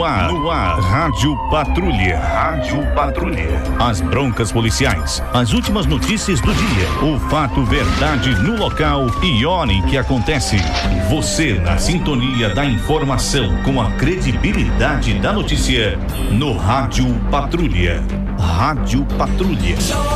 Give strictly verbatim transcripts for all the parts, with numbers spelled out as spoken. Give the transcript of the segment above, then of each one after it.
No ar, no ar, Rádio Patrulha. Rádio Patrulha. As broncas policiais, as últimas notícias do dia, o fato, verdade no local e hora em que acontece. Você na sintonia da informação com a credibilidade da notícia no Rádio Patrulha. Rádio Patrulha.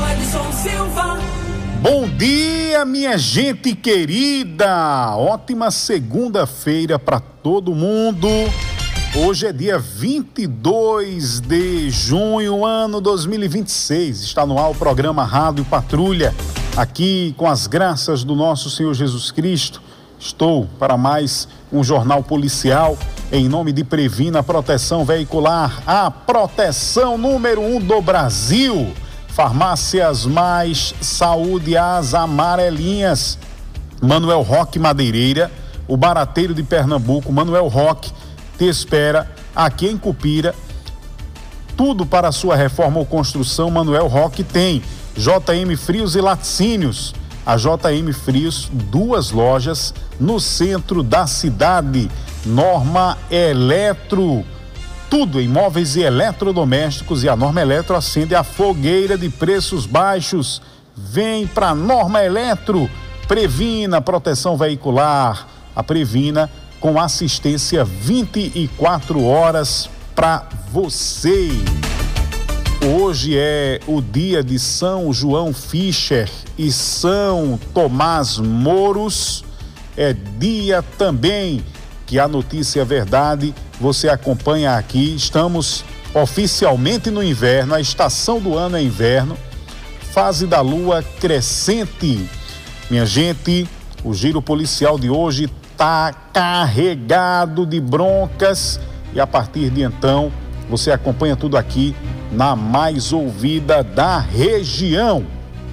Bom dia, minha gente querida. Ótima segunda-feira para todo mundo. Hoje é dia vinte e dois de junho, ano dois mil e vinte e seis. Está no ar o programa Rádio Patrulha. Aqui, com as graças do nosso Senhor Jesus Cristo, estou para mais um jornal policial em nome de Previna Proteção Veicular, a proteção número um do Brasil. Farmácias Mais Saúde, as amarelinhas. Manuel Roque Madeireira, o barateiro de Pernambuco. Manuel Roque te espera aqui em Cupira. Tudo para a sua reforma ou construção, Manuel Roque tem. J M Frios e Laticínios. A J M Frios, duas lojas no centro da cidade. Norma Eletro, tudo em móveis e eletrodomésticos, e a Norma Eletro acende a fogueira de preços baixos. Vem pra Norma Eletro. Previna Proteção Veicular, a Previna com assistência vinte e quatro horas para você. Hoje é o dia de São João Fischer e São Tomás Moros. É dia também que a notícia é verdade, você acompanha aqui. Estamos oficialmente no inverno, a estação do ano é inverno, fase da lua crescente. Minha gente, o giro policial de hoje tá carregado de broncas e a partir de então você acompanha tudo aqui na mais ouvida da região.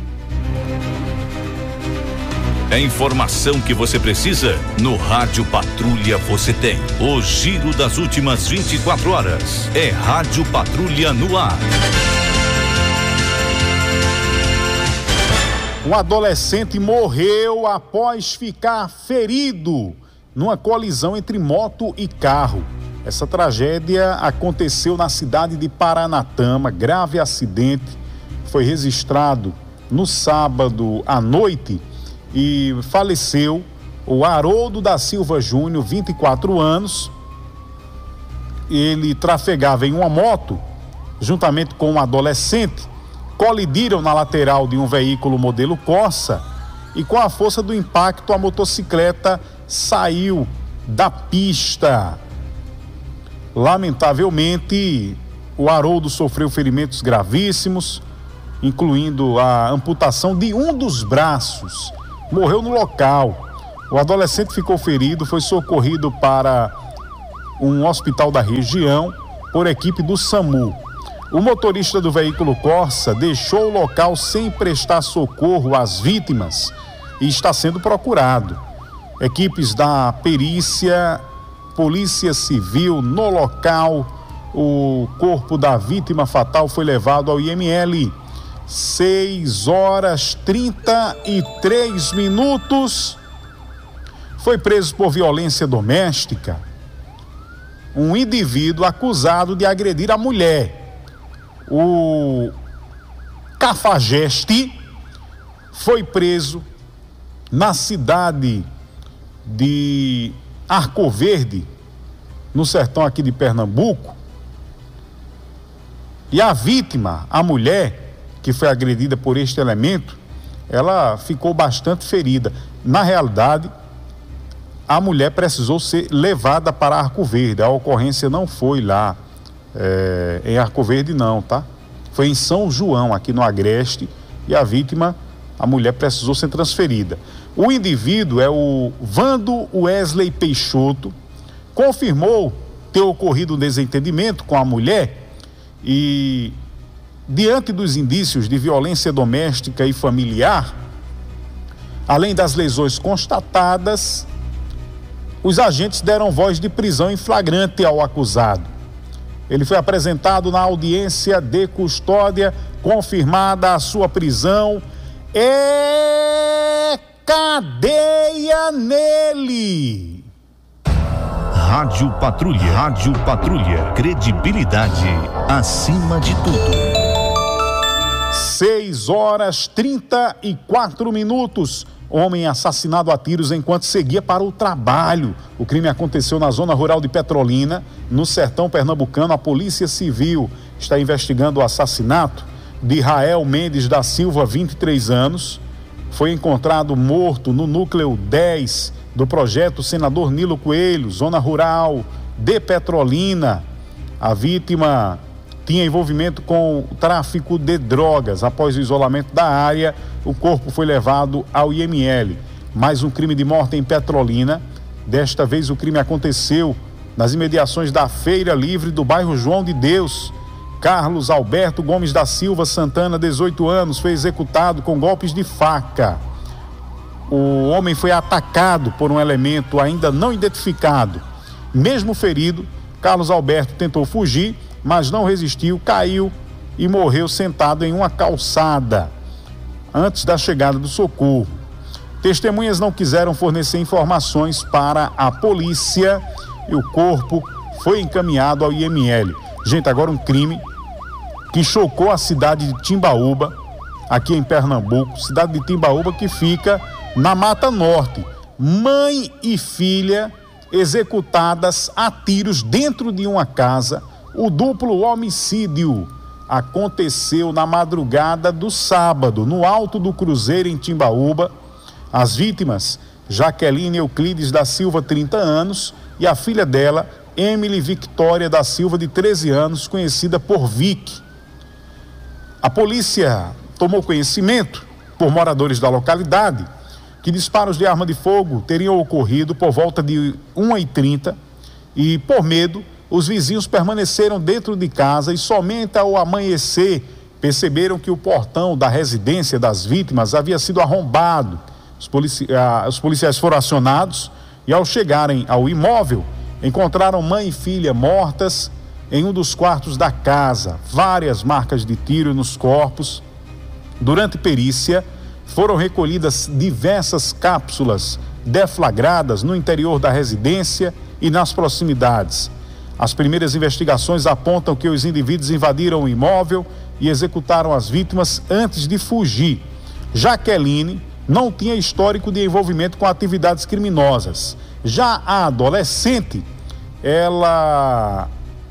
É informação que você precisa? No Rádio Patrulha você tem. O giro das últimas vinte e quatro horas. É Rádio Patrulha no ar. Um adolescente morreu após ficar ferido numa colisão entre moto e carro. Essa tragédia aconteceu na cidade de Paranatama. Grave acidente foi registrado no sábado à noite e faleceu o Haroldo da Silva Júnior, vinte e quatro anos. Ele trafegava em uma moto juntamente com um adolescente, colidiram na lateral de um veículo modelo Corsa e com a força do impacto a motocicleta saiu da pista. Lamentavelmente, o Haroldo sofreu ferimentos gravíssimos, incluindo a amputação de um dos braços. Morreu no local. O adolescente ficou ferido, foi socorrido para um hospital da região por equipe do SAMU. O motorista do veículo Corsa deixou o local sem prestar socorro às vítimas e está sendo procurado. Equipes da perícia, Polícia Civil no local. O corpo da vítima fatal foi levado ao I M L. seis horas trinta e três minutos. Foi preso por violência doméstica um indivíduo acusado de agredir a mulher. O cafajeste foi preso na cidade de Arco Verde, no sertão aqui de Pernambuco. E a vítima, a mulher que foi agredida por este elemento, ela ficou bastante ferida. Na realidade, a mulher precisou ser levada para Arco Verde. A ocorrência não foi lá é, em Arco Verde não, tá? Foi em São João, aqui no Agreste, e a vítima, a mulher, precisou ser transferida. O indivíduo é o Vando Wesley Peixoto, confirmou ter ocorrido um desentendimento com a mulher e, diante dos indícios de violência doméstica e familiar, além das lesões constatadas, os agentes deram voz de prisão em flagrante ao acusado. Ele foi apresentado na audiência de custódia, confirmada a sua prisão. É cadeia nele. Rádio Patrulha. Rádio Patrulha. Credibilidade acima de tudo. seis horas trinta e quatro minutos. Homem assassinado a tiros enquanto seguia para o trabalho. O crime aconteceu na zona rural de Petrolina, no sertão pernambucano. A Polícia Civil está investigando o assassinato de Rael Mendes da Silva, vinte e três anos. Foi encontrado morto no núcleo dez do projeto Senador Nilo Coelho, zona rural de Petrolina. A vítima tinha envolvimento com o tráfico de drogas. Após o isolamento da área, o corpo foi levado ao I M L. Mais um crime de morte em Petrolina. Desta vez o crime aconteceu nas imediações da Feira Livre do bairro João de Deus. Carlos Alberto Gomes da Silva Santana, dezoito anos, foi executado com golpes de faca. O homem foi atacado por um elemento ainda não identificado. Mesmo ferido, Carlos Alberto tentou fugir, mas não resistiu, caiu e morreu sentado em uma calçada antes da chegada do socorro. Testemunhas não quiseram fornecer informações para a polícia e o corpo foi encaminhado ao I M L. Gente, agora um crime que chocou a cidade de Timbaúba, aqui em Pernambuco, cidade de Timbaúba que fica na Mata Norte. Mãe e filha executadas a tiros dentro de uma casa. O duplo homicídio aconteceu na madrugada do sábado, no Alto do Cruzeiro, em Timbaúba. As vítimas, Jaqueline Euclides da Silva, trinta anos, e a filha dela, Emily Victória da Silva, de treze anos, conhecida por Vic. A polícia tomou conhecimento, por moradores da localidade, que disparos de arma de fogo teriam ocorrido por volta de uma e trinta e, por medo, os vizinhos permaneceram dentro de casa e somente ao amanhecer perceberam que o portão da residência das vítimas havia sido arrombado. Os, polici... ah, os policiais foram acionados e, ao chegarem ao imóvel, encontraram mãe e filha mortas em um dos quartos da casa, várias marcas de tiro nos corpos. Durante perícia, foram recolhidas diversas cápsulas deflagradas no interior da residência e nas proximidades. As primeiras investigações apontam que os indivíduos invadiram o imóvel e executaram as vítimas antes de fugir. Jaqueline não tinha histórico de envolvimento com atividades criminosas. Já a adolescente, ela,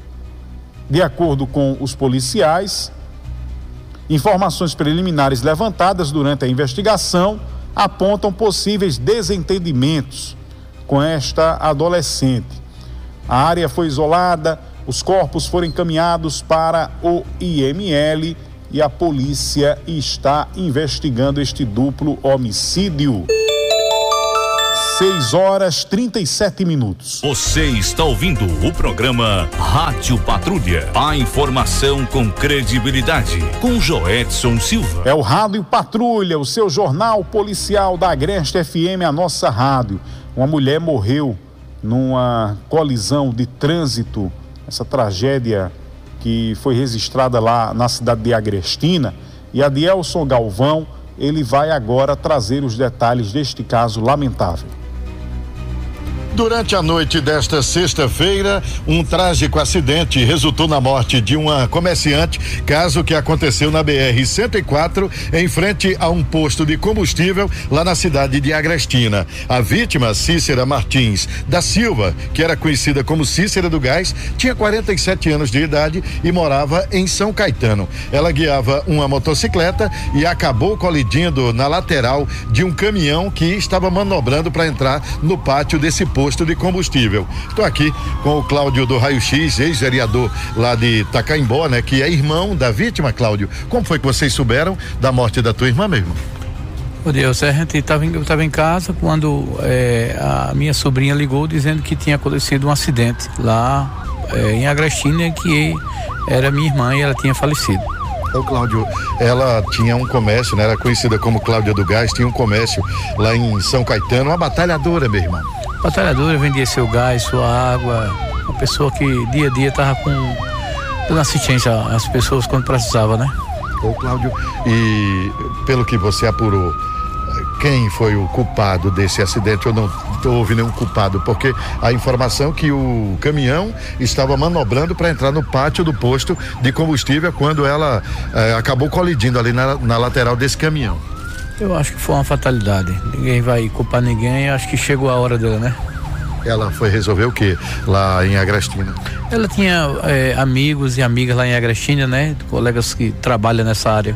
de acordo com os policiais, informações preliminares levantadas durante a investigação apontam possíveis desentendimentos com esta adolescente. A área foi isolada, os corpos foram encaminhados para o I M L e a polícia está investigando este duplo homicídio. seis horas trinta e sete minutos. Você está ouvindo o programa Rádio Patrulha. A informação com credibilidade, com Joedson Silva. É o Rádio Patrulha, o seu jornal policial da Agreste F M, a nossa rádio. Uma mulher morreu numa colisão de trânsito, essa tragédia que foi registrada lá na cidade de Agrestina. E Adielson Galvão, ele vai agora trazer os detalhes deste caso lamentável. Durante a noite desta sexta-feira, um trágico acidente resultou na morte de uma comerciante, caso que aconteceu na B R cento e quatro, em frente a um posto de combustível lá na cidade de Agrestina. A vítima, Cícera Martins da Silva, que era conhecida como Cícera do Gás, tinha quarenta e sete anos de idade e morava em São Caetano. Ela guiava uma motocicleta e acabou colidindo na lateral de um caminhão que estava manobrando para entrar no pátio desse posto posto de combustível. Estou aqui com o Cláudio do Raio X, ex-vereador lá de Tacaimbó, né? Que é irmão da vítima. Cláudio, como foi que vocês souberam da morte da tua irmã, meu irmão? Ô Deus, a gente tava em, eu estava em casa quando é, a minha sobrinha ligou dizendo que tinha acontecido um acidente lá é, em Agrestina, que era minha irmã e ela tinha falecido. Então, Cláudio, ela tinha um comércio, né? Era conhecida como Cláudia do Gás, tinha um comércio lá em São Caetano, uma batalhadora, meu irmão. Batalhadora, vendia seu gás, sua água, uma pessoa que dia a dia estava com dando assistência às pessoas quando precisava, né? Ô Cláudio, e pelo que você apurou, quem foi o culpado desse acidente ou não houve nenhum culpado, porque a informação que o caminhão estava manobrando para entrar no pátio do posto de combustível quando ela eh, acabou colidindo ali na, na lateral desse caminhão. Eu acho que foi uma fatalidade. Ninguém vai culpar ninguém, acho que chegou a hora dela, né? Ela foi resolver o quê lá em Agrestina? Ela tinha é, amigos e amigas lá em Agrestina, né? Colegas que trabalham nessa área.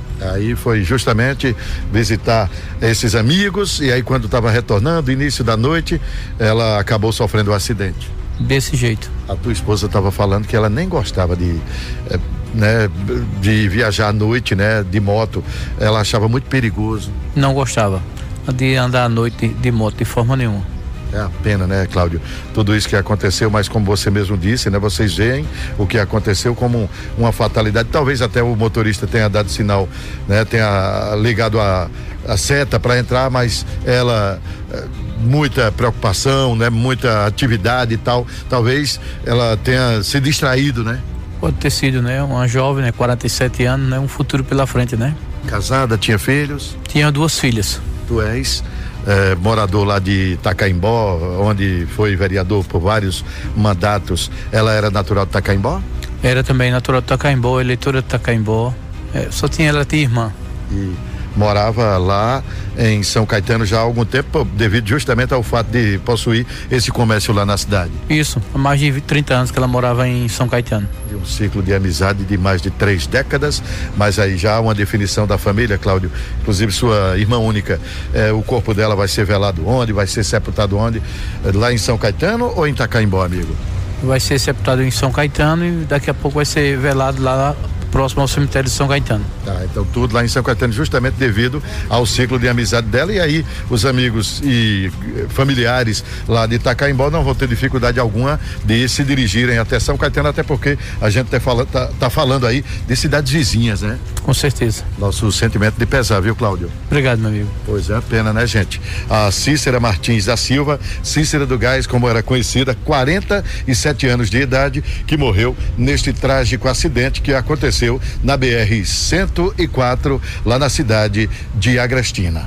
Aí foi justamente visitar esses amigos e aí quando estava retornando, início da noite, ela acabou sofrendo um acidente. Desse jeito. A tua esposa estava falando que ela nem gostava de, é, né, de viajar à noite, né, de moto. Ela achava muito perigoso. Não gostava de andar à noite de moto de forma nenhuma. É a pena, né, Cláudio? Tudo isso que aconteceu, mas como você mesmo disse, né? Vocês veem o que aconteceu como uma fatalidade. Talvez até o motorista tenha dado sinal, né? Tenha ligado a, a seta para entrar, mas ela, muita preocupação, né? Muita atividade e tal. Talvez ela tenha se distraído, né? Pode ter sido, né? Uma jovem, né? quarenta e sete anos, né? Um futuro pela frente, né? Casada, tinha filhos? Tinha duas filhas. Tu és É, morador lá de Tacaimbó, onde foi vereador por vários mandatos. Ela era natural de Tacaimbó? Era também natural de Tacaimbó, eleitora de Tacaimbó. É, só tinha ela tinha irmã. E morava lá em São Caetano já há algum tempo, devido justamente ao fato de possuir esse comércio lá na cidade. Isso, há mais de trinta anos que ela morava em São Caetano. De um ciclo de amizade de mais de três décadas, mas aí já há uma definição da família, Cláudio, inclusive sua irmã única, eh, o corpo dela vai ser velado onde, vai ser sepultado onde? Lá em São Caetano ou em Tacaimbó, amigo? Vai ser sepultado em São Caetano e daqui a pouco vai ser velado lá próximo ao cemitério de São Caetano. Tá, então tudo lá em São Caetano, justamente devido ao ciclo de amizade dela, e aí os amigos e familiares lá de Tacaimbó não vão ter dificuldade alguma de se dirigirem até São Caetano, até porque a gente tá falando, tá, tá falando aí de cidades vizinhas, né? Com certeza. Nosso sentimento de pesar, viu, Cláudio? Obrigado, meu amigo. Pois é, a pena, né, gente? A Cícera Martins da Silva, Cícera do Gás, como era conhecida, quarenta e sete anos de idade, que morreu neste trágico acidente que aconteceu na B R cento e quatro, lá na cidade de Agrestina.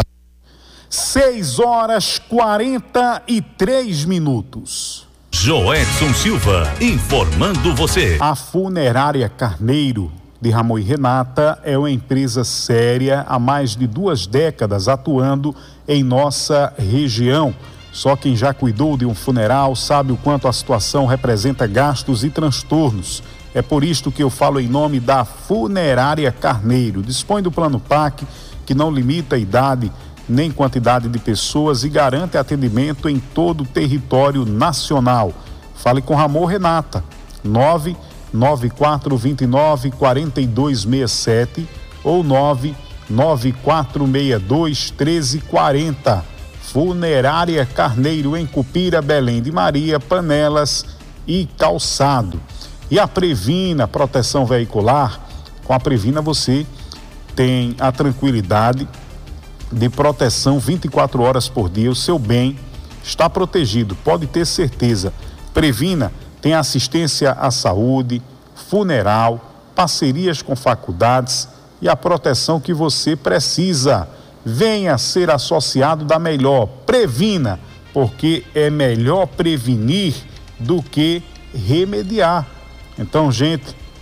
seis horas quarenta e três minutos. Joedson Silva, informando você. A Funerária Carneiro de Ramon e Renata é uma empresa séria há mais de duas décadas atuando em nossa região. Só quem já cuidou de um funeral sabe o quanto a situação representa gastos e transtornos. É por isto que eu falo em nome da Funerária Carneiro. Dispõe do plano P A C, que não limita a idade nem quantidade de pessoas e garante atendimento em todo o território nacional. Fale com Ramon Renata, nove nove quatro dois nove quatro dois seis sete ou nove nove quatro seis dois um três quatro zero. Funerária Carneiro em Cupira, Belém de Maria, Panelas e Calçado. E a Previna, proteção veicular, com a Previna você tem a tranquilidade de proteção vinte e quatro horas por dia, o seu bem está protegido, pode ter certeza. Previna tem assistência à saúde, funeral, parcerias com faculdades e a proteção que você precisa. Venha ser associado da melhor. Previna, porque é melhor prevenir do que remediar. Então, gente,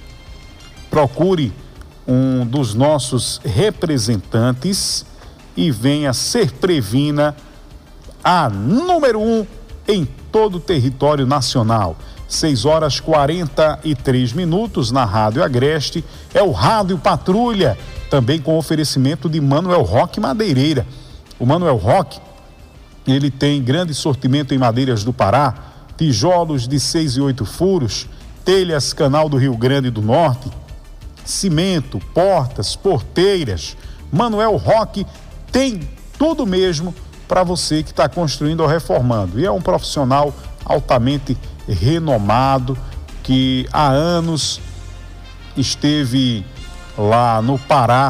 procure um dos nossos representantes e venha ser Previna, a número um em todo o território nacional. seis horas quarenta e três minutos na Rádio Agreste. É o Rádio Patrulha, também com oferecimento de Manuel Roque Madeireira. O Manuel Roque, ele tem grande sortimento em madeiras do Pará, tijolos de seis e oito furos, telhas Canal do Rio Grande do Norte, cimento, portas, porteiras. Manuel Roque tem tudo mesmo para você que está construindo ou reformando. E é um profissional altamente renomado, que há anos esteve lá no Pará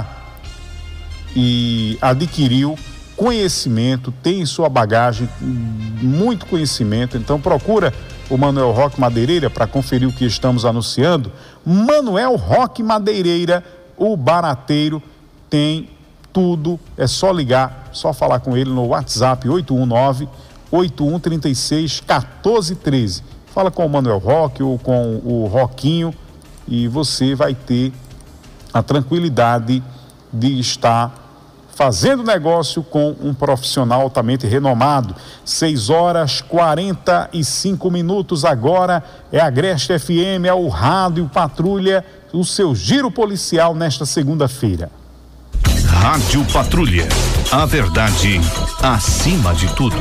e adquiriu conhecimento, tem em sua bagagem muito conhecimento. Então procura o Manuel Roque Madeireira para conferir o que estamos anunciando. Manuel Roque Madeireira, o barateiro, tem tudo, é só ligar, só falar com ele no WhatsApp oito um nove, oito um três seis, um quatro um três. Fala com o Manuel Roque ou com o Roquinho e você vai ter a tranquilidade de estar fazendo negócio com um profissional altamente renomado. seis horas e quarenta e cinco minutos agora, é a Agreste F M, é o Rádio Patrulha, o seu giro policial nesta segunda-feira. Rádio Patrulha, a verdade acima de tudo.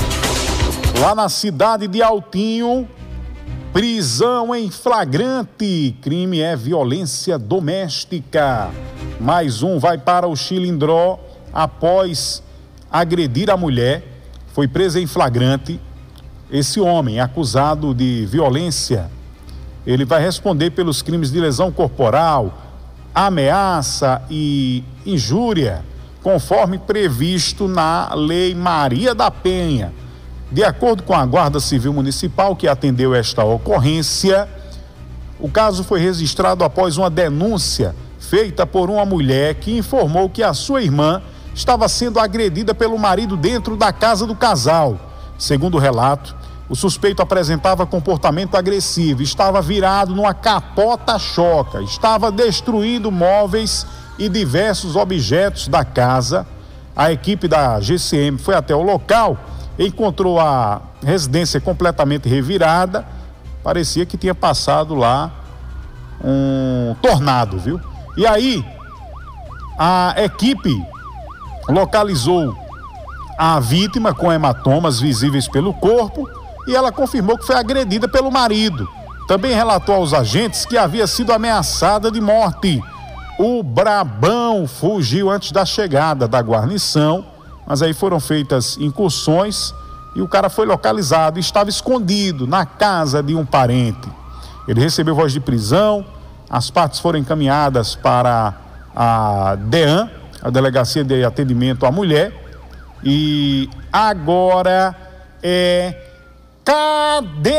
Lá na cidade de Altinho, prisão em flagrante, crime é violência doméstica. Mais um vai para o Chilindró após agredir a mulher, foi preso em flagrante. Esse homem acusado de violência, ele vai responder pelos crimes de lesão corporal, ameaça e injúria, conforme previsto na Lei Maria da Penha. De acordo com a Guarda Civil Municipal que atendeu esta ocorrência, o caso foi registrado após uma denúncia feita por uma mulher que informou que a sua irmã estava sendo agredida pelo marido dentro da casa do casal. Segundo o relato, o suspeito apresentava comportamento agressivo, estava virado numa capota-choca, estava destruindo móveis e diversos objetos da casa. A equipe da G C M foi até o local, encontrou a residência completamente revirada, parecia que tinha passado lá um tornado, viu? E aí, a equipe localizou a vítima com hematomas visíveis pelo corpo e ela confirmou que foi agredida pelo marido. Também relatou aos agentes que havia sido ameaçada de morte. O brabão fugiu antes da chegada da guarnição, mas aí foram feitas incursões e o cara foi localizado e estava escondido na casa de um parente. Ele recebeu voz de prisão. As partes foram encaminhadas para a DEAN, a Delegacia de Atendimento à Mulher, e agora é cadeia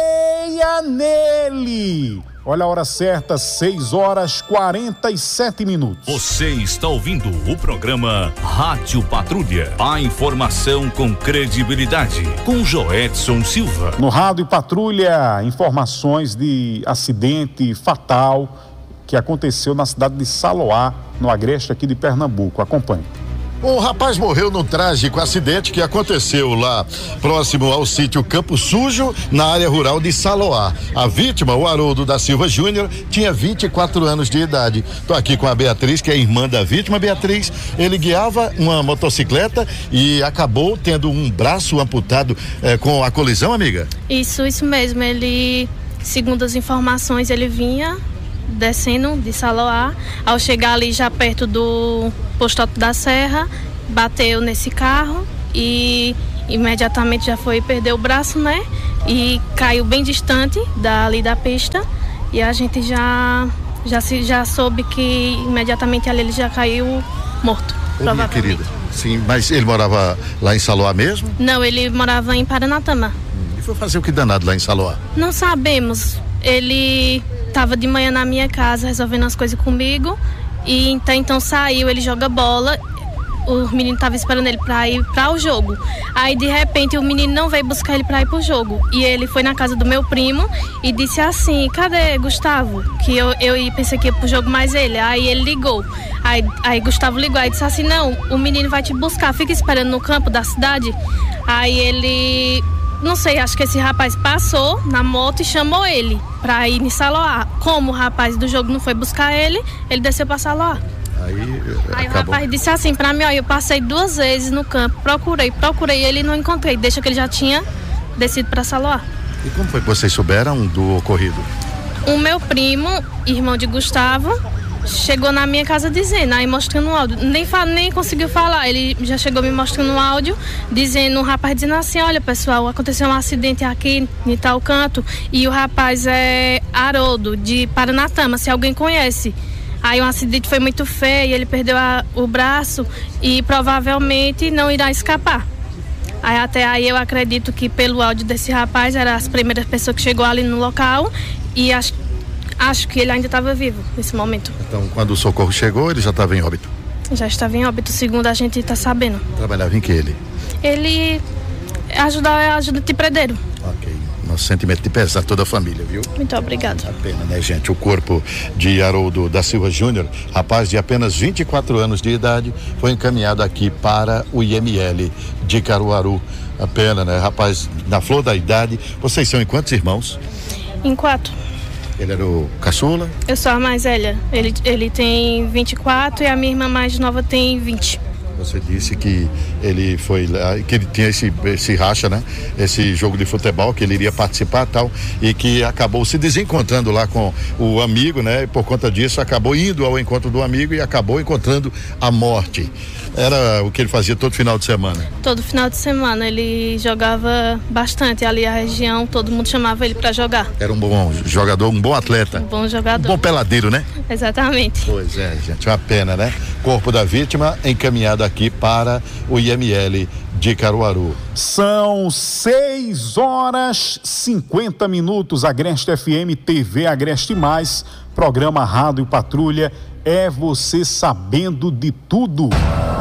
nele. Olha a hora certa, seis horas e quarenta e sete minutos. Você está ouvindo o programa Rádio Patrulha. A informação com credibilidade, com Joedson Silva. No Rádio Patrulha, informações de acidente fatal que aconteceu na cidade de Saloá, no Agreste aqui de Pernambuco. Acompanhe. Um rapaz morreu num trágico acidente que aconteceu lá próximo ao sítio Campo Sujo, na área rural de Saloá. A vítima, o Haroldo da Silva Júnior, tinha vinte e quatro anos de idade. Tô aqui com a Beatriz, que é irmã da vítima. Beatriz, ele guiava uma motocicleta e acabou tendo um braço amputado eh, com a colisão, amiga? Isso, isso mesmo. Ele, segundo as informações, ele vinha descendo de Saloá. Ao chegar ali já perto do posto Alto da Serra, bateu nesse carro e imediatamente já foi perder o braço, né? E caiu bem distante dali da pista e a gente já já, se, já soube que imediatamente ali ele já caiu morto. Ô, minha querida, sim, mas ele morava lá em Saloá mesmo? Não, ele morava em Paranatama. Hum, e foi fazer o que danado lá em Saloá? Não sabemos. Ele estava de manhã na minha casa resolvendo as coisas comigo e então, então saiu, ele joga bola, o menino estava esperando ele para ir para o jogo. Aí de repente o menino não veio buscar ele para ir pro jogo e ele foi na casa do meu primo e disse assim: cadê Gustavo? Que eu, eu pensei que ia pro jogo mais ele. Aí ele ligou, aí, aí Gustavo ligou e disse assim: não, o menino vai te buscar, fica esperando no campo da cidade. Aí ele, não sei, acho que esse rapaz passou na moto e chamou ele pra ir em Saloá. Como o rapaz do jogo não foi buscar ele, ele desceu pra Saloá. Aí, Aí acabou. o rapaz disse assim pra mim: ó, eu passei duas vezes no campo, procurei, procurei ele e não encontrei. Deixa que ele já tinha descido pra Saloá. E como foi que vocês souberam do ocorrido? O meu primo, irmão de Gustavo, chegou na minha casa dizendo, aí mostrando um áudio, nem, nem conseguiu falar, ele já chegou me mostrando um áudio, dizendo, um rapaz dizendo assim: olha pessoal, aconteceu um acidente aqui em tal canto, e o rapaz é Haroldo, de Paranatama, se alguém conhece. Aí o acidente foi muito feio, ele perdeu a, o braço e provavelmente não irá escapar. Aí até aí eu acredito que pelo áudio desse rapaz, era as primeiras pessoas que chegou ali no local e acho Acho que ele ainda estava vivo nesse momento. Então, quando o socorro chegou, ele já estava em óbito? Já estava em óbito, segundo a gente está sabendo. Trabalhava em que ele? Ele ajuda, ajuda de predeiro. Ok. Nosso sentimento de pesar toda a família, viu? Muito obrigado. A pena, né, gente? O corpo de Haroldo da Silva Júnior, rapaz de apenas vinte e quatro anos de idade, foi encaminhado aqui para o I M L de Caruaru. A pena, né? Rapaz, na flor da idade. Vocês são em quantos irmãos? Em quatro. Ele era o caçula? Eu sou a mais velha. Ele, ele tem vinte e quatro e a minha irmã mais nova tem vinte. Você disse que ele foi lá, que ele tinha esse, esse racha, né? Esse jogo de futebol, que ele iria participar e tal, e que acabou se desencontrando lá com o amigo, né? E por conta disso acabou indo ao encontro do amigo e acabou encontrando a morte. Era o que ele fazia todo final de semana? Todo final de semana ele jogava bastante ali a região, todo mundo chamava ele para jogar. Era um bom jogador, um bom atleta. Um bom jogador. Um bom peladeiro, né? Exatamente. Pois é, gente, uma pena, né? Corpo da vítima encaminhado aqui para o I M L de Caruaru. São seis horas cinquenta minutos. Agreste F M, T V Agreste Mais, programa Rádio Patrulha. É você sabendo de tudo.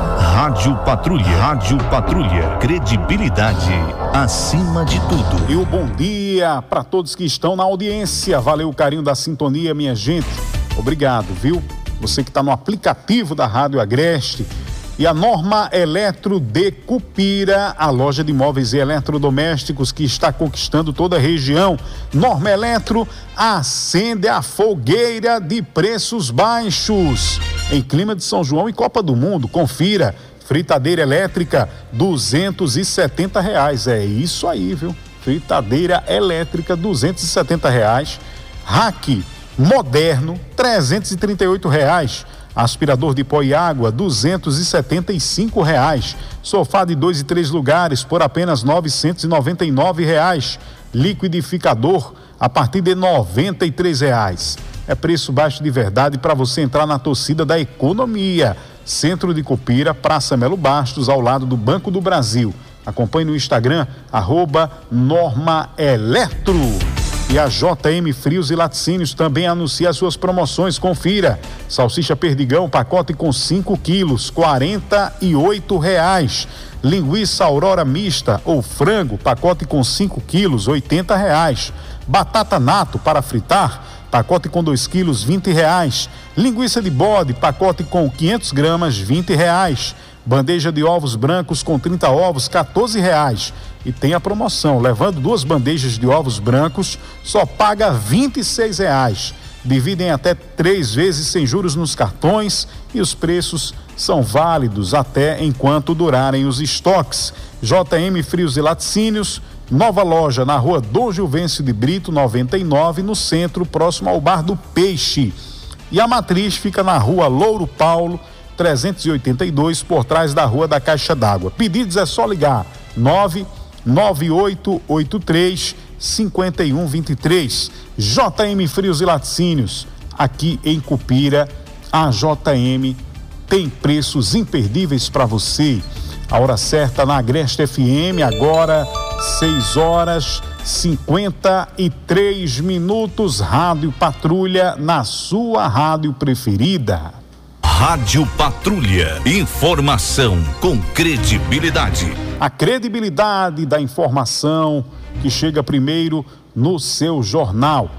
Rádio Patrulha, Rádio Patrulha, credibilidade acima de tudo. E o bom dia para todos que estão na audiência. Valeu o carinho da sintonia, minha gente. Obrigado, viu? Você que está no aplicativo da Rádio Agreste. E a Norma Eletro de Cupira, a loja de móveis e eletrodomésticos que está conquistando toda a região. Norma Eletro acende a fogueira de preços baixos. Em clima de São João e Copa do Mundo, confira. Fritadeira elétrica, duzentos e setenta reais. É isso aí, viu? Fritadeira elétrica, duzentos e setenta reais. Rack moderno, trezentos e trinta e oito reais. Aspirador de pó e água, duzentos e setenta e cinco reais. Sofá de dois e três lugares por apenas novecentos e noventa e nove reais. Liquidificador a partir de noventa e três reais. É preço baixo de verdade para você entrar na torcida da economia. Centro de Cupira, Praça Melo Bastos, ao lado do Banco do Brasil. Acompanhe no Instagram, arroba Norma Eletro. E a J M Frios e Laticínios também anuncia as suas promoções. Confira. Salsicha Perdigão, pacote com cinco quilos, quarenta e oito reais. Linguiça Aurora mista ou frango, pacote com cinco quilos, oitenta reais. Batata nato para fritar, pacote com dois quilos, vinte reais. Linguiça de bode, pacote com quinhentas gramas, vinte reais. Bandeja de ovos brancos com trinta ovos, quatorze reais. E tem a promoção, levando duas bandejas de ovos brancos, só paga vinte e seis reais. Dividem até três vezes sem juros nos cartões e os preços são válidos até enquanto durarem os estoques. J M Frios e Laticínios, nova loja na rua Dom Gilvêncio de Brito, noventa e nove, no centro, próximo ao Bar do Peixe. E a matriz fica na rua Louro Paulo, trezentos e oitenta e dois, por trás da Rua da Caixa d'Água. Pedidos é só ligar nove nove oito oito três cinco um dois três. J M Frios e Laticínios, aqui em Cupira, a J M tem preços imperdíveis para você. A hora certa na Agreste F M, agora seis horas cinquenta e três minutos. Rádio Patrulha, na sua rádio preferida. Rádio Patrulha, informação com credibilidade. A credibilidade da informação que chega primeiro no seu jornal.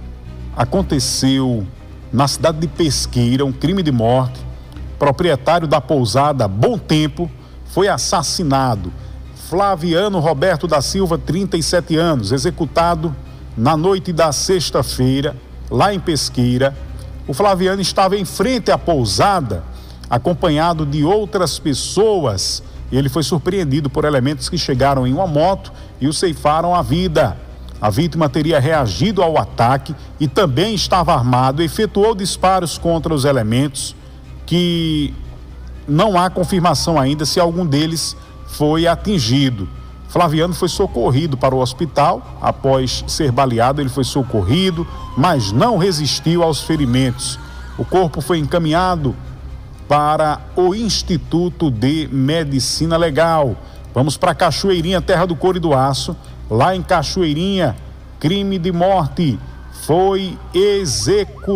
Aconteceu na cidade de Pesqueira um crime de morte. Proprietário da pousada Bom Tempo foi assassinado. Flaviano Roberto da Silva, trinta e sete anos, executado na noite da sexta-feira, lá em Pesqueira. O Flaviano estava em frente à pousada, acompanhado de outras pessoas. Ele foi surpreendido por elementos que chegaram em uma moto e o ceifaram a vida. A vítima teria reagido ao ataque e também estava armado, efetuou disparos contra os elementos, que não há confirmação ainda se algum deles foi atingido. Flaviano foi socorrido para o hospital. Após ser baleado, ele foi socorrido, mas não resistiu aos ferimentos. O corpo foi encaminhado para o Instituto de Medicina Legal. Vamos para Cachoeirinha, terra do couro e do aço. Lá em Cachoeirinha, crime de morte, foi executado.